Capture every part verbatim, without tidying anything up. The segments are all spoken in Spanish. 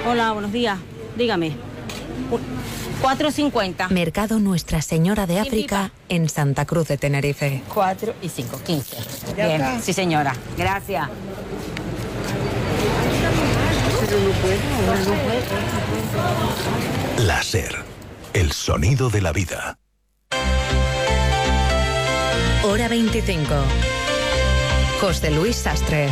Hola, buenos días. Dígame. cuatro cincuenta. Mercado Nuestra Señora de África en Santa Cruz de Tenerife. cuatro y cinco, quince. Bien, sí señora. Gracias. La SER, el sonido de la vida. Hora veinticinco. José Luis Sastre.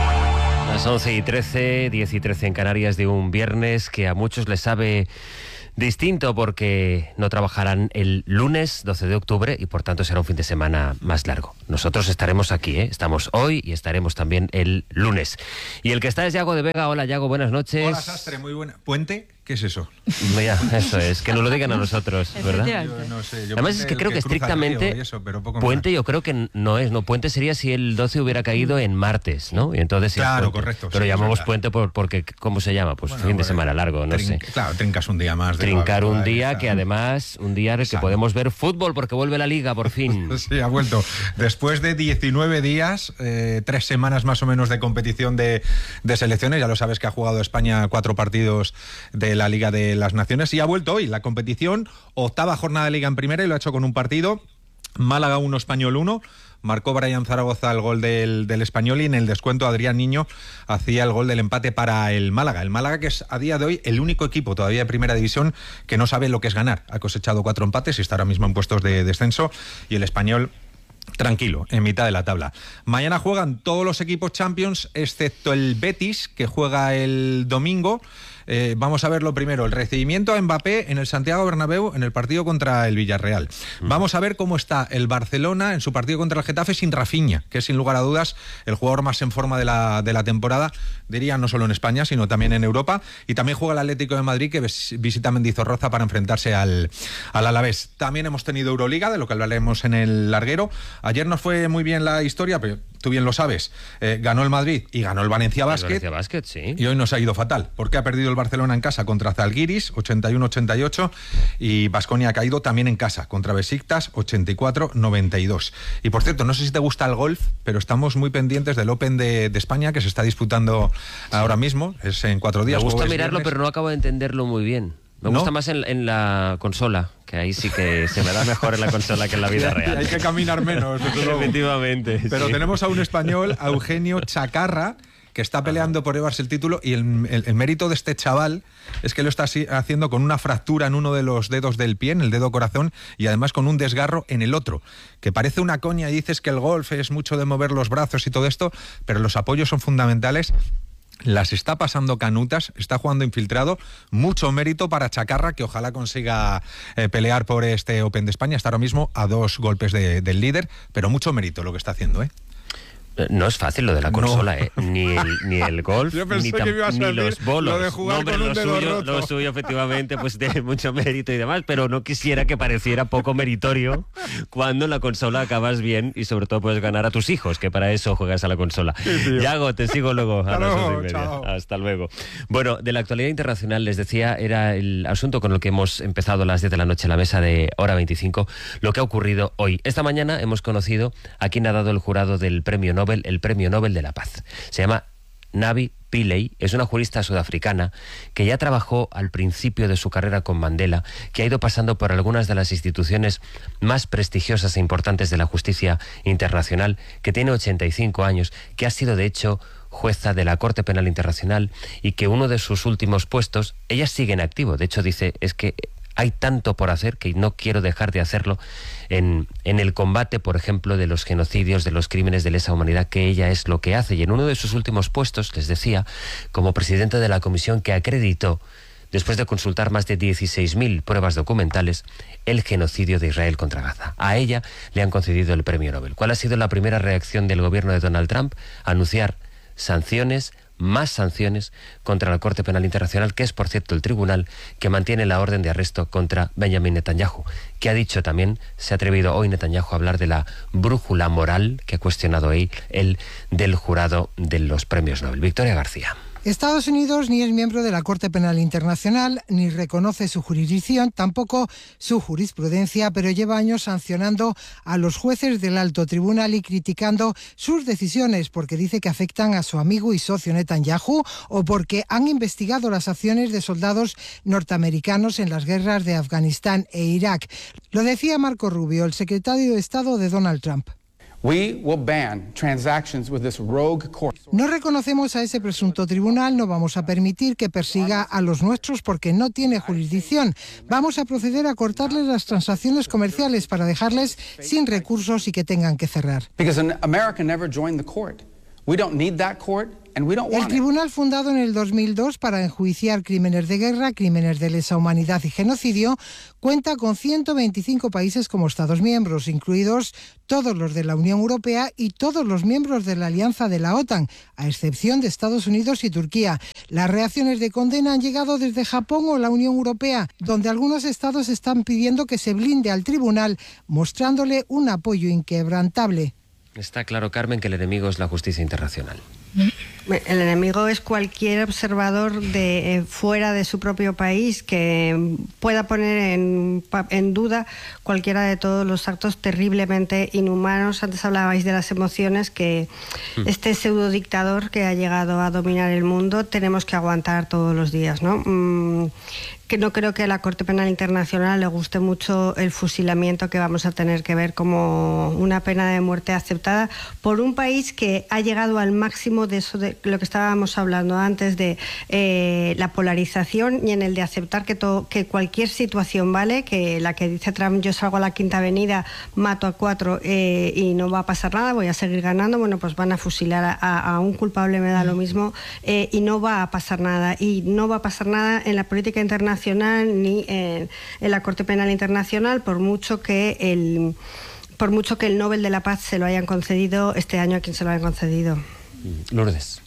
Las once y trece, diez y trece en Canarias de un viernes que a muchos les sabe distinto porque no trabajarán el lunes doce de octubre y por tanto será un fin de semana más largo. Nosotros estaremos aquí, ¿eh? Estamos hoy y estaremos también el lunes. Y el que está es Yago de Vega. Hola Yago, buenas noches. Hola Sastre, muy buena. ¿Puente? ¿Qué es eso? Mira, eso es, que nos lo digan a nosotros, ¿verdad? Yo no sé, yo Además es que creo que, que estrictamente eso, puente yo creo que no es, no, puente sería si el doce hubiera caído en martes, ¿no? Y entonces sí claro, es correcto. Pero sí, llamamos puente por, porque, ¿cómo se llama? Pues bueno, fin de semana largo, no trin, sé. Claro, trincas un día más. De Trincar un habitual, día está. que además, un día en el que podemos ver fútbol porque vuelve la Liga por fin. Sí, ha vuelto. Después de diecinueve días, eh, tres semanas más o menos de competición de, de selecciones, ya lo sabes que ha jugado España cuatro partidos de la Liga de las Naciones y ha vuelto hoy la competición, octava jornada de Liga en primera y lo ha hecho con un partido, Málaga uno, Español uno. Marcó Brian Zaragoza el gol del, del Español y en el descuento Adrián Niño hacía el gol del empate para el Málaga. El Málaga que es a día de hoy el único equipo todavía de primera división que no sabe lo que es ganar. Ha cosechado cuatro empates y está ahora mismo en puestos de descenso y el Español tranquilo, en mitad de la tabla. Mañana juegan todos los equipos Champions excepto el Betis que juega el domingo. Eh, vamos a ver lo primero, el recibimiento a Mbappé en el Santiago Bernabéu en el partido contra el Villarreal. Mm. Vamos a ver cómo está el Barcelona en su partido contra el Getafe sin Rafinha, que es sin lugar a dudas el jugador más en forma de la, de la temporada, diría no solo en España, sino también en Europa. Y también juega el Atlético de Madrid que visita Mendizorroza para enfrentarse al, al Alavés. También hemos tenido Euroliga, de lo que hablaremos en el larguero. Ayer no fue muy bien la historia, pero tú bien lo sabes, eh, ganó el Madrid y ganó el Valencia Basket. El Valencia Basket, sí. Y hoy nos ha ido fatal, porque ha perdido el Barcelona en casa contra Zalgiris, ochenta y uno ochenta y ocho, y Baskonia ha caído también en casa contra Besiktas, ochenta y cuatro noventa y dos. Y por cierto, no sé si te gusta el golf, pero estamos muy pendientes del Open de, de España, que se está disputando ahora mismo, es en cuatro días. Me gusta jueves, mirarlo, viernes. pero no acabo de entenderlo muy bien. Me ¿No? gusta más en, en la consola, que ahí sí que se me da mejor en la consola que en la vida real. Hay que caminar menos. Efectivamente. Pero sí. tenemos a un español, a Eugenio Chacarra, que está peleando por llevarse el título y el, el, el mérito de este chaval es que lo está haciendo con una fractura en uno de los dedos del pie, en el dedo corazón, y además con un desgarro en el otro, que parece una coña y dices que el golf es mucho de mover los brazos y todo esto, pero los apoyos son fundamentales. Las está pasando canutas, está jugando infiltrado, mucho mérito para Chacarra, que ojalá consiga eh, pelear por este Open de España. Está ahora mismo a dos golpes de, del líder, pero mucho mérito lo que está haciendo, ¿eh? No es fácil lo de la consola, no. ¿eh? Ni el, ni el golf, ni, tam, ni los bolos. Lo de jugar no, con un lo, dedo suyo, roto. lo suyo, efectivamente, pues tiene mucho mérito y demás, pero no quisiera que pareciera poco meritorio cuando en la consola acabas bien y sobre todo puedes ganar a tus hijos, que para eso juegas a la consola. Sí, Yago, te sigo luego a las once y media. Chao. Hasta luego. Bueno, de la actualidad internacional, les decía, era el asunto con el que hemos empezado a las diez de la noche en la mesa de Hora veinticinco, lo que ha ocurrido hoy. Esta mañana hemos conocido a quien ha dado el jurado del Premio Nobel, el Premio Nobel de la Paz. Se llama Navi Pillay, es una jurista sudafricana que ya trabajó al principio de su carrera con Mandela, que ha ido pasando por algunas de las instituciones más prestigiosas e importantes de la justicia internacional, que tiene ochenta y cinco años, que ha sido de hecho jueza de la Corte Penal Internacional y que uno de sus últimos puestos, ella sigue en activo, de hecho dice, es que hay tanto por hacer que no quiero dejar de hacerlo en, en el combate, por ejemplo, de los genocidios, de los crímenes de lesa humanidad, que ella es lo que hace. Y en uno de sus últimos puestos, les decía, como presidente de la comisión que acreditó, después de consultar más de dieciséis mil pruebas documentales, el genocidio de Israel contra Gaza. A ella le han concedido el Premio Nobel. ¿Cuál ha sido la primera reacción del gobierno de Donald Trump? Anunciar sanciones, más sanciones contra la Corte Penal Internacional, que es, por cierto, el tribunal que mantiene la orden de arresto contra Benjamin Netanyahu, que ha dicho también, se ha atrevido hoy Netanyahu a hablar de la brújula moral que ha cuestionado él, él del jurado de los premios Nobel. Victoria García. Estados Unidos ni es miembro de la Corte Penal Internacional, ni reconoce su jurisdicción, tampoco su jurisprudencia, pero lleva años sancionando a los jueces del alto tribunal y criticando sus decisiones porque dice que afectan a su amigo y socio Netanyahu o porque han investigado las acciones de soldados norteamericanos en las guerras de Afganistán e Irak. Lo decía Marco Rubio, el secretario de Estado de Donald Trump. We will ban transactions with this rogue court. No reconocemos a ese presunto tribunal, no vamos a permitir que persiga a los nuestros porque no tiene jurisdicción. Vamos a proceder a cortarles las transacciones comerciales para dejarles sin recursos y que tengan que cerrar. Because America never joined the court. We don't need that court. El tribunal, fundado en el dos mil dos para enjuiciar crímenes de guerra, crímenes de lesa humanidad y genocidio, cuenta con ciento veinticinco países como Estados miembros, incluidos todos los de la Unión Europea y todos los miembros de la Alianza de la OTAN, a excepción de Estados Unidos y Turquía. Las reacciones de condena han llegado desde Japón o la Unión Europea, donde algunos estados están pidiendo que se blinde al tribunal, mostrándole un apoyo inquebrantable. Está claro, Carmen, que el enemigo es la justicia internacional. El enemigo es cualquier observador de eh, fuera de su propio país que pueda poner en, en duda cualquiera de todos los actos terriblemente inhumanos. Antes hablabais de las emociones, que mm. este pseudo dictador que ha llegado a dominar el mundo tenemos que aguantar todos los días, ¿no? Mm, que no creo que a la Corte Penal Internacional le guste mucho el fusilamiento que vamos a tener que ver como una pena de muerte aceptada por un país que ha llegado al máximo de eso, de lo que estábamos hablando antes, de eh, la polarización y en el de aceptar que, todo, que cualquier situación vale, que la que dice Trump, yo salgo a la Quinta Avenida, mato a cuatro eh, y no va a pasar nada, voy a seguir ganando, bueno, pues van a fusilar a, a, a un culpable, me da lo mismo, eh, y no va a pasar nada, y no va a pasar nada en la política internacional ni en, en la Corte Penal Internacional, por mucho que el por mucho que el Nobel de la Paz se lo hayan concedido este año a quien se lo hayan concedido. Lourdes.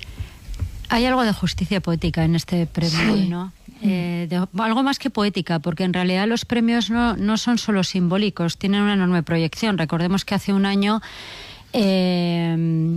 Hay algo de justicia poética en este premio, sí. ¿no? Eh, de, algo más que poética, porque en realidad los premios no, no son solo simbólicos, tienen una enorme proyección. Recordemos que hace un año eh,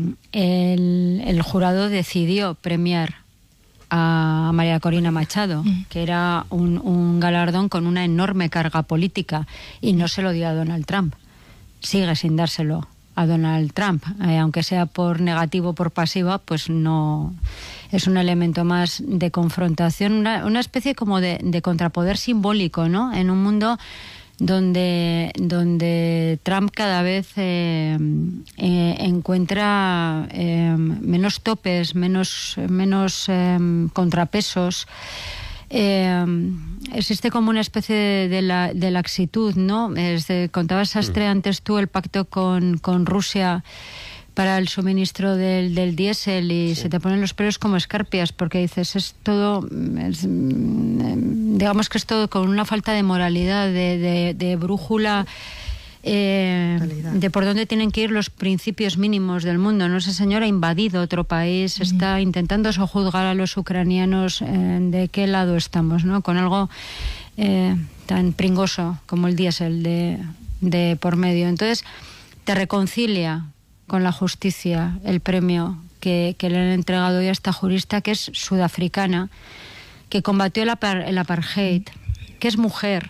el, el jurado decidió premiar a María Corina Machado, que era un, un galardón con una enorme carga política, y no se lo dio a Donald Trump. Sigue sin dárselo a Donald Trump, eh, aunque sea por negativo o por pasiva, pues no es un elemento más de confrontación, una, una especie como de, de contrapoder simbólico, ¿no? En un mundo donde donde Trump cada vez eh, eh, encuentra eh, menos topes, menos menos eh, contrapesos. Eh, existe como una especie de, de, la, de laxitud, ¿no? Es de, contabas, Sastre, antes tú el pacto con, con Rusia para el suministro del, del diésel y sí. se te ponen los pelos como escarpias porque dices, es todo, es, digamos que es todo con una falta de moralidad, de, de, de brújula, eh, de por dónde tienen que ir los principios mínimos del mundo, ¿no? Ese señor ha invadido otro país, mm. está intentando sojuzgar a los ucranianos, eh, de qué lado estamos, ¿no? Con algo eh, tan pringoso como el diésel de, de por medio. Entonces, te reconcilia con la justicia el premio que, que le han entregado hoy a esta jurista, que es sudafricana, que combatió el, apar, el apartheid, que es mujer,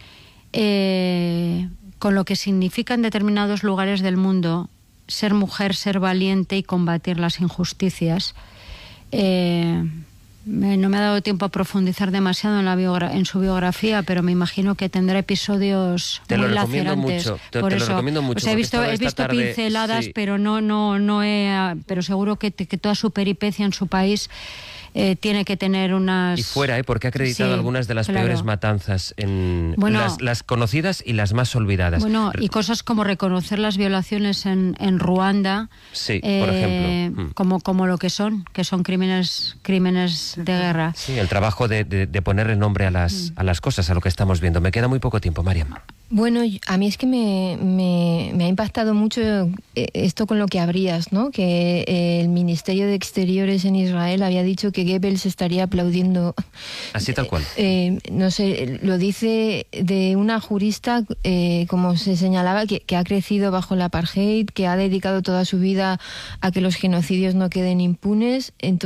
eh, con lo que significa en determinados lugares del mundo ser mujer, ser valiente y combatir las injusticias. Eh, no me ha dado tiempo a profundizar demasiado en, la biogra en su biografía, pero me imagino que tendrá episodios te muy lo lacerantes. Mucho. Te, por te eso, lo recomiendo mucho. O sea, he visto, he visto tarde, pinceladas, sí. pero no, no, no he, pero seguro que, que toda su peripecia en su país eh, tiene que tener unas... Y fuera, ¿eh? Porque ha acreditado sí, algunas de las claro. peores matanzas, en bueno, las, las conocidas y las más olvidadas. Bueno, y cosas como reconocer las violaciones en, en Ruanda, sí, eh, por ejemplo. Como, como lo que son, que son crímenes, crímenes de guerra. Sí, el trabajo de, de, de ponerle nombre a las, a las cosas, a lo que estamos viendo. Me queda muy poco tiempo, Mariam. Bueno, a mí es que me, me, me ha impactado mucho esto con lo que abrías, ¿no? Que el Ministerio de Exteriores en Israel había dicho que Goebbels estaría aplaudiendo. Así tal cual. Eh, no sé, lo dice de una jurista, eh, como se señalaba, que, que ha crecido bajo el apartheid, que ha dedicado toda su vida a que los genocidios no queden impunes. Entonces,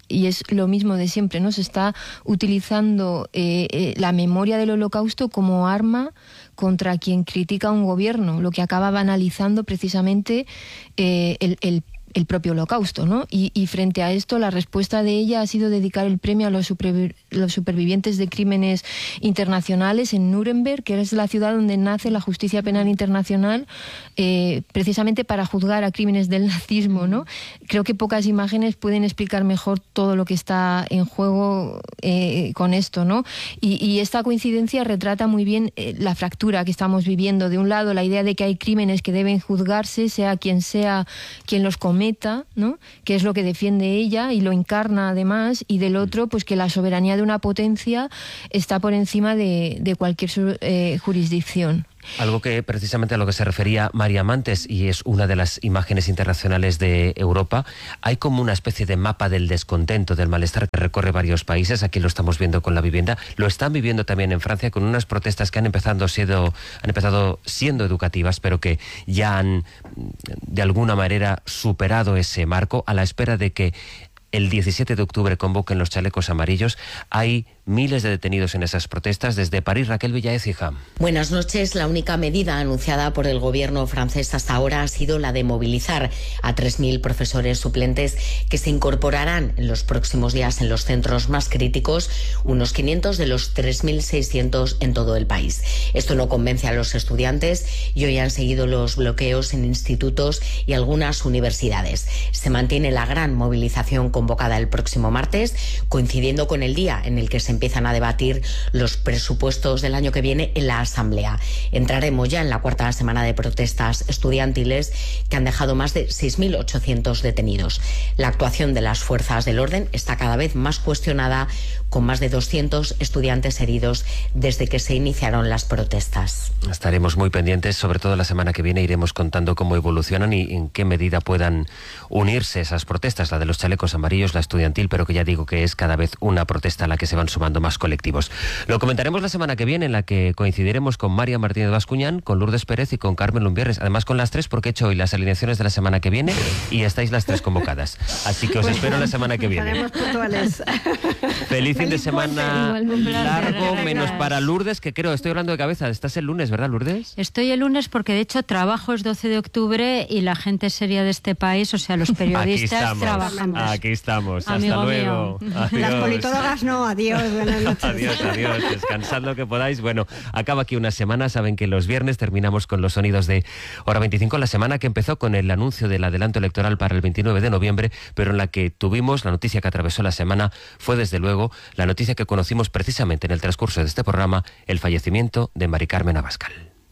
y es lo mismo de siempre, ¿no? Se está utilizando eh, eh, la memoria del Holocausto como arma contra quien critica a un gobierno, lo que acaba banalizando precisamente eh, el, el el propio Holocausto, ¿no? Y, y frente a esto, la respuesta de ella ha sido dedicar el premio a los, supervi los supervivientes de crímenes internacionales en Nuremberg, que es la ciudad donde nace la justicia penal internacional, eh, precisamente para juzgar a crímenes del nazismo, ¿no? Creo que pocas imágenes pueden explicar mejor todo lo que está en juego eh, con esto, ¿no? Y, y esta coincidencia retrata muy bien eh, la fractura que estamos viviendo. De un lado, la idea de que hay crímenes que deben juzgarse, sea quien sea quien los cometa, ¿no? Que es lo que defiende ella y lo encarna además, y del otro, pues que la soberanía de una potencia está por encima de, de cualquier eh, jurisdicción. Algo que precisamente a lo que se refería María Mantes, y es una de las imágenes internacionales de Europa, hay como una especie de mapa del descontento, del malestar que recorre varios países. Aquí lo estamos viendo con la vivienda, lo están viviendo también en Francia con unas protestas que han empezado siendo, han empezado siendo educativas, pero que ya han de alguna manera superado ese marco, a la espera de que el diecisiete de octubre convoquen los chalecos amarillos. Hay miles de detenidos en esas protestas. Desde París, Raquel Villaécija. Buenas noches. La única medida anunciada por el gobierno francés hasta ahora ha sido la de movilizar a tres mil profesores suplentes que se incorporarán en los próximos días en los centros más críticos, unos quinientos de los tres mil seiscientos en todo el país. Esto no convence a los estudiantes y hoy han seguido los bloqueos en institutos y algunas universidades. Se mantiene la gran movilización convocada el próximo martes, coincidiendo con el día en el que se empiezan a debatir los presupuestos del año que viene en la Asamblea. Entraremos ya en la cuarta semana de protestas estudiantiles que han dejado más de seis mil ochocientos detenidos. La actuación de las fuerzas del orden está cada vez más cuestionada, con más de doscientos estudiantes heridos desde que se iniciaron las protestas. Estaremos muy pendientes, sobre todo la semana que viene iremos contando cómo evolucionan y en qué medida puedan unirse esas protestas, la de los chalecos amarillos, la estudiantil, pero que ya digo que es cada vez una protesta a la que se van sumando más colectivos. Lo comentaremos la semana que viene, en la que coincidiremos con María Martínez Bascuñán, con Lourdes Pérez y con Carmen Lumbierres. Además con las tres, porque he hecho hoy las alineaciones de la semana que viene y estáis las tres convocadas. Así que os Pues, espero la semana que viene. Estaremos puntuales. Feliz fin de semana Igual, largo, gracias. menos para Lourdes, que creo, estoy hablando de cabeza. Estás el lunes, ¿verdad, Lourdes? Estoy el lunes porque de hecho trabajo es doce de octubre y la gente seria de este país, o sea, los periodistas, Aquí estamos, trabajamos. Aquí estamos. Amigo Hasta luego. mío. Adiós. Las politólogas no, adiós, buenas noches. Adiós, adiós, descansad lo que podáis. Bueno, acaba aquí una semana. Saben que los viernes terminamos con los sonidos de Hora veinticinco, la semana que empezó con el anuncio del adelanto electoral para el veintinueve de noviembre, pero en la que tuvimos la noticia que atravesó la semana, fue desde luego la noticia que conocimos precisamente en el transcurso de este programa, el fallecimiento de Mari Carmen Abascal.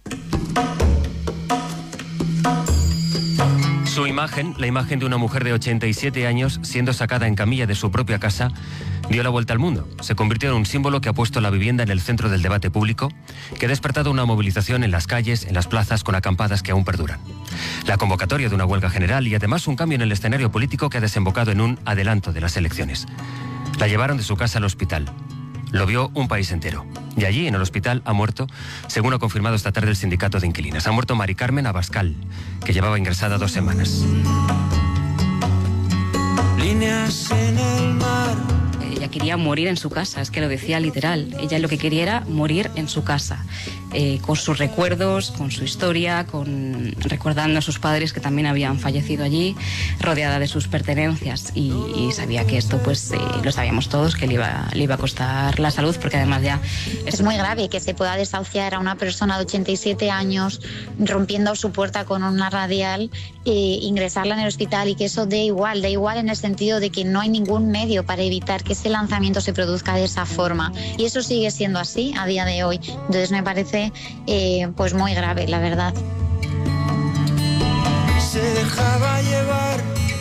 Su imagen, la imagen de una mujer de ochenta y siete años, siendo sacada en camilla de su propia casa, dio la vuelta al mundo. Se convirtió en un símbolo que ha puesto la vivienda en el centro del debate público, que ha despertado una movilización en las calles, en las plazas, con acampadas que aún perduran. La convocatoria de una huelga general y además un cambio en el escenario político que ha desembocado en un adelanto de las elecciones. La llevaron de su casa al hospital. Lo vio un país entero. Y allí, en el hospital, ha muerto, según ha confirmado esta tarde el sindicato de inquilinas. Ha muerto Mari Carmen Abascal, que llevaba ingresada dos semanas. Líneas en el mar. Ella quería morir en su casa, es que lo decía literal. Ella lo que quería era morir en su casa, eh, con sus recuerdos, con su historia, con recordando a sus padres que también habían fallecido allí, rodeada de sus pertenencias. Y, y sabía que esto, pues, eh, lo sabíamos todos, que le iba, le iba a costar la salud, porque además ya... Es, es muy grave que se pueda desahuciar a una persona de ochenta y siete años rompiendo su puerta con una radial, e ingresarla en el hospital y que eso dé igual, dé igual en el sentido de que no hay ningún medio para evitar que ese lanzamiento se produzca de esa forma. Y eso sigue siendo así a día de hoy. Entonces me parece eh, pues muy grave, la verdad. Se dejaba llevar,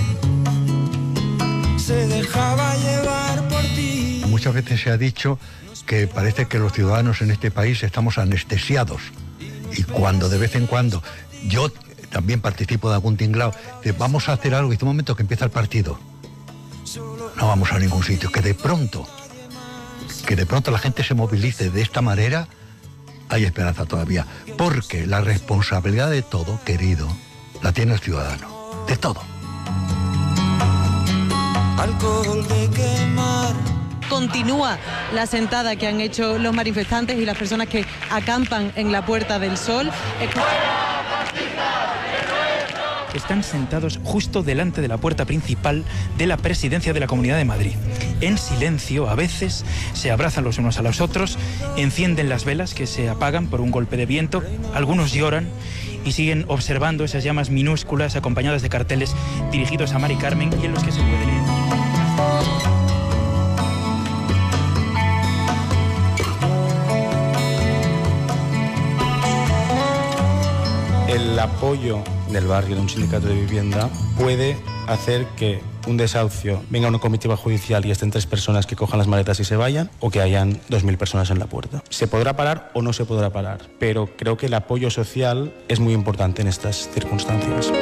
se dejaba llevar por ti. Muchas veces se ha dicho que parece que los ciudadanos en este país estamos anestesiados. Y cuando de vez en cuando yo también participo de algún tinglao, de vamos a hacer algo y de un momento que empieza el partido, no vamos a ningún sitio. Que de pronto, que de pronto la gente se movilice de esta manera, hay esperanza todavía. Porque la responsabilidad de todo, querido, la tiene el ciudadano. De todo. Alcohol de que continúa la sentada que han hecho los manifestantes y las personas que acampan en la Puerta del Sol. Están sentados justo delante de la puerta principal de la Presidencia de la Comunidad de Madrid. En silencio, a veces, se abrazan los unos a los otros, encienden las velas que se apagan por un golpe de viento, algunos lloran y siguen observando esas llamas minúsculas acompañadas de carteles dirigidos a Mari Carmen y en los que se puede leer. El apoyo del barrio de un sindicato de vivienda puede hacer que un desahucio venga una comitiva judicial y estén tres personas que cojan las maletas y se vayan, o que hayan dos mil personas en la puerta. Se podrá parar o no se podrá parar, pero creo que el apoyo social es muy importante en estas circunstancias.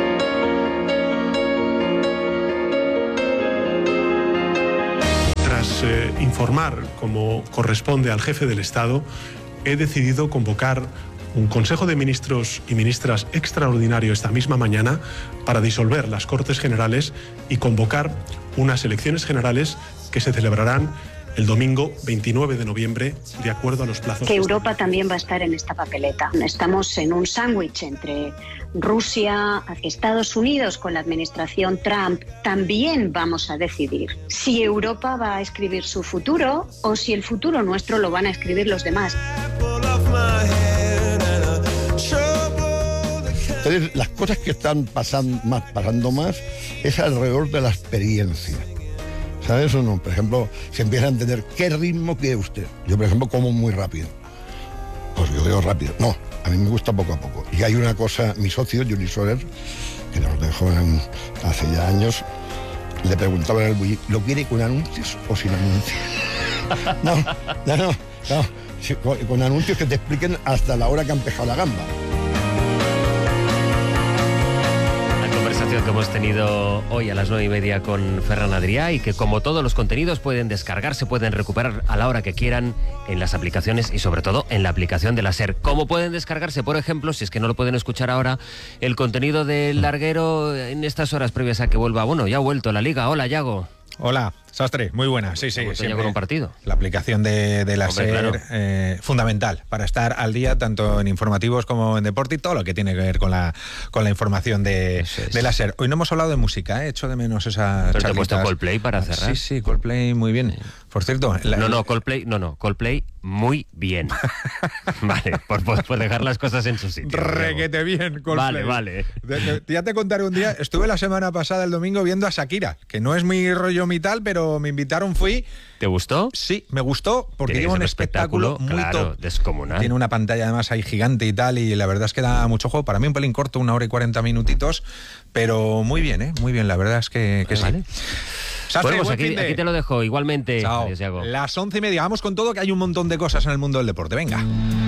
Tras eh, informar, como corresponde al jefe del Estado, he decidido convocar un Consejo de Ministros y Ministras extraordinario esta misma mañana para disolver las Cortes Generales y convocar unas elecciones generales que se celebrarán el domingo veintinueve de noviembre, de acuerdo a los plazos. Que Europa también va a estar en esta papeleta. Estamos en un sándwich entre Rusia, Estados Unidos con la administración Trump. También vamos a decidir si Europa va a escribir su futuro o si el futuro nuestro lo van a escribir los demás. Entonces, las cosas que están pasando más, pasando más es alrededor de la experiencia. ¿Sabes o no? Por ejemplo, se empieza a entender qué ritmo quiere usted. Yo, por ejemplo, como muy rápido. Pues yo veo rápido. No, a mí me gusta poco a poco. Y hay una cosa, mi socio, Juli Soler, que nos dejó en, hace ya años, le preguntaba en el bulli, ¿lo quiere con anuncios o sin anuncios? No, no, no, no. Con, con anuncios que te expliquen hasta la hora que ha empezado la gamba. Que hemos tenido hoy a las nueve y media con Ferran Adrià y que, como todos los contenidos, pueden descargarse, pueden recuperar a la hora que quieran en las aplicaciones y sobre todo en la aplicación de la SER. ¿Cómo pueden descargarse, por ejemplo, si es que no lo pueden escuchar ahora, el contenido del larguero en estas horas previas a que vuelva? Bueno, ya ha vuelto la Liga. Hola, Yago. Hola, Sastre, muy buena. Sí, sí, siempre con un partido. La aplicación de, de la Hombre, SER, claro. eh, fundamental para estar al día tanto en informativos como en deporte y todo lo que tiene que ver con la con la información de, es. de la SER. Hoy no hemos hablado de música, he hecho de menos esas Pero charlitas. te he puesto Coldplay para cerrar. Sí, sí, Coldplay muy bien. Por cierto... La, no, no, Coldplay, no, no, Coldplay muy bien. Vale, por, por, por dejar las cosas en su sitio. Requete bien, Coldplay. Vale, vale. De, de, ya te contaré un día, estuve la semana pasada, el domingo, viendo a Shakira, que no es mi rollo mi tal, pero me invitaron, fui... ¿Te gustó? Sí, me gustó porque Tiene lleva un espectáculo, espectáculo muy claro, top. Descomunal. Tiene una pantalla además ahí gigante y tal, y la verdad es que da mucho juego. Para mí un pelín corto, una hora y cuarenta minutitos, pero muy bien, ¿eh? Muy bien, la verdad es que, que vale. sí. Sastre, bueno, pues buen aquí, fin de... aquí te lo dejo, igualmente. Chao. Adiós, Yago. Las once y media, vamos con todo, que hay un montón de cosas en el mundo del deporte. Venga.